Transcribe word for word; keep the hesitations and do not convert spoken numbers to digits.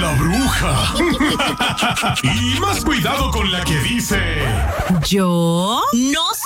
la bruja. Y más cuidado con la que dice... ¿Yo? No